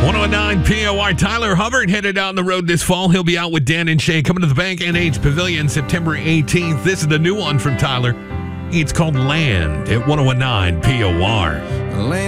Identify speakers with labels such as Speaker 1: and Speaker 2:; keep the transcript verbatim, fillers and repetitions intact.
Speaker 1: one oh nine P O R. Tyler Hubbard headed out on the road this fall. He'll be out with Dan and Shay coming to the Bank N H Pavilion September eighteenth. This is the new one from Tyler. It's called Land at one oh nine P O R.